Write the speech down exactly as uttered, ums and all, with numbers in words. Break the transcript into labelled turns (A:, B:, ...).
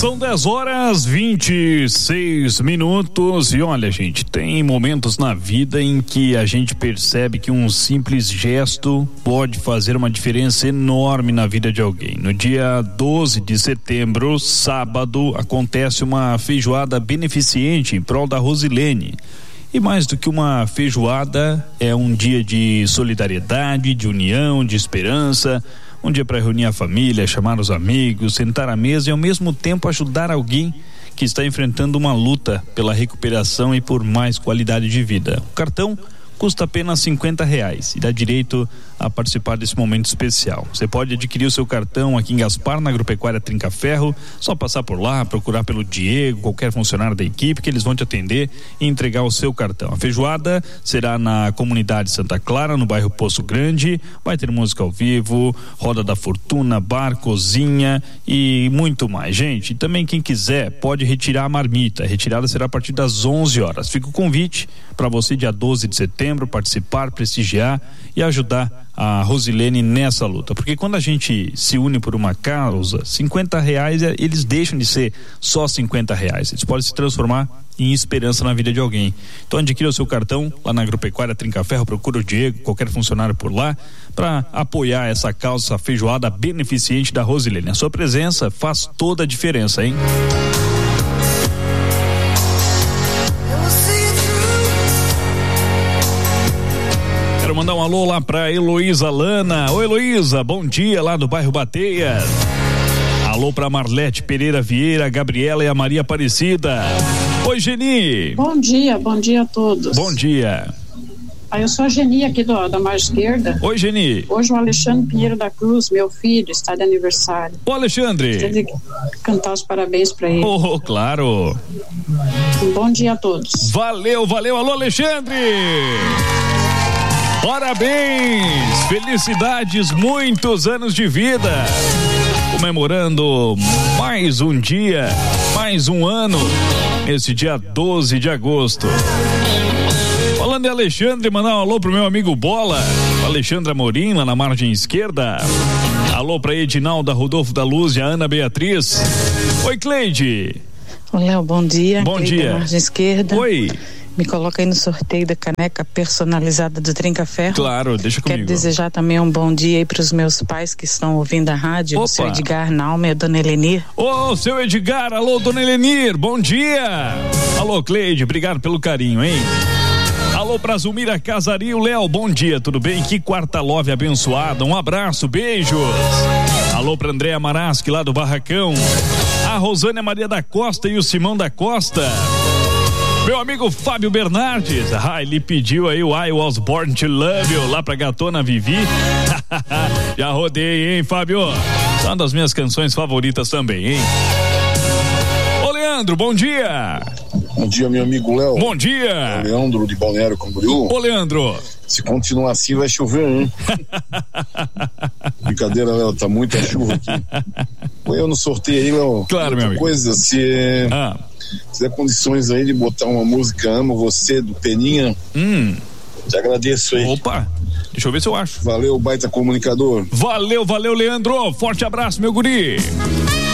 A: São dez horas vinte e seis minutos e olha, gente, tem momentos na vida em que a gente percebe que um simples gesto pode fazer uma diferença enorme na vida de alguém. No dia doze de setembro, sábado, acontece uma feijoada beneficente em prol da Rosilene. E mais do que uma feijoada, é um dia de solidariedade, de união, de esperança. Um dia para reunir a família, chamar os amigos, sentar à mesa e ao mesmo tempo ajudar alguém que está enfrentando uma luta pela recuperação e por mais qualidade de vida. O cartão custa apenas cinquenta reais e dá direito a participar desse momento especial. Você pode adquirir o seu cartão aqui em Gaspar, na Agropecuária Trinca Ferro, só passar por lá, procurar pelo Diego, qualquer funcionário da equipe, que eles vão te atender e entregar o seu cartão. A feijoada será na comunidade Santa Clara, no bairro Poço Grande. Vai ter música ao vivo, roda da fortuna, bar, cozinha e muito mais. Gente, e também quem quiser pode retirar a marmita. A retirada será a partir das onze horas. Fica o convite para você, dia doze de setembro, participar, prestigiar e ajudar a Rosilene nessa luta, porque quando a gente se une por uma causa, cinquenta reais eles deixam de ser só cinquenta reais, eles podem se transformar em esperança na vida de alguém. Então adquira o seu cartão lá na Agropecuária Trinca Ferro, procura o Diego, qualquer funcionário por lá, para apoiar essa causa, essa feijoada beneficente da Rosilene. A sua presença faz toda a diferença, hein? Quero mandar um alô lá pra Heloísa Lana. Oi, Heloísa, bom dia lá do bairro Bateias. Alô pra Marlete Pereira Vieira, a Gabriela e a Maria Aparecida. Oi, Geni.
B: Bom dia, bom dia a todos.
A: Bom dia.
B: Ah, eu sou a Geni aqui do, da margem esquerda.
A: Oi, Geni.
B: Hoje o Alexandre Pinheiro da Cruz, meu filho, está de aniversário.
A: Ô, Alexandre.
B: Queria cantar os parabéns pra ele.
A: Oh, claro.
B: Um bom dia a todos.
A: Valeu, valeu. Alô, Alexandre. Parabéns, felicidades, muitos anos de vida, comemorando mais um dia, mais um ano, esse dia doze de agosto. Falando em Alexandre, mandar um alô pro meu amigo Bola, Alexandre Amorim, lá na margem esquerda. Alô pra Edinalda, Rodolfo da Luz e a Ana Beatriz. Oi, Cleide.
C: Ô, Léo, bom dia.
A: Bom
C: Cleide
A: dia.
C: Da margem esquerda.
A: Oi.
C: Me coloca aí no sorteio da caneca personalizada do Trinca Ferro.
A: Claro, deixa comigo.
C: Quero desejar também um bom dia aí para os meus pais que estão ouvindo a rádio.
A: Opa.
C: O seu Edgar Nalma e a dona Elenir.
A: Ô, oh, seu Edgar, alô, dona Elenir, bom dia. Alô, Cleide, obrigado pelo carinho, hein? Alô pra Zulmira Casario, Léo, bom dia, tudo bem? Que quarta love abençoada, um abraço, beijos. Alô pra Andréa Maraschi, lá do Barracão. A Rosânia Maria da Costa e o Simão da Costa. Meu amigo Fábio Bernardes, ah, ele pediu aí o I Was Born to Love You lá pra gatona Vivi. Já rodei, hein, Fábio? É uma das minhas canções favoritas também, hein? Ô, Leandro, bom dia.
D: Bom dia, meu amigo Léo.
A: Bom dia.
D: É o Leandro de Balneário Camboriú.
A: Ô, Leandro.
D: Se continuar assim, vai chover, hein? Brincadeira, Léo, tá muita chuva aqui. Põe eu no sorteio aí, Léo.
A: Claro,
D: outra
A: meu amigo.
D: Coisa, se...
A: Ah.
D: Se der condições aí de botar uma música Amo Você, do Peninha,
A: hum.
D: te agradeço aí.
A: Opa, deixa eu ver se eu acho.
D: Valeu, baita comunicador.
A: Valeu, valeu, Leandro. Forte abraço, meu guri.